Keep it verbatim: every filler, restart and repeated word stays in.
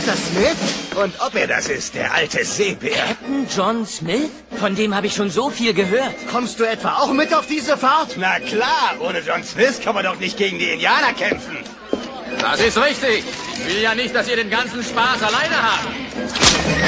Mister Smith? Und ob er das ist, der alte Seebär. Captain John Smith? Von dem habe ich schon so viel gehört. Kommst du etwa auch mit auf diese Fahrt? Na klar, ohne John Smith kann man doch nicht gegen die Indianer kämpfen. Das ist richtig. Ich will ja nicht, dass ihr den ganzen Spaß alleine habt.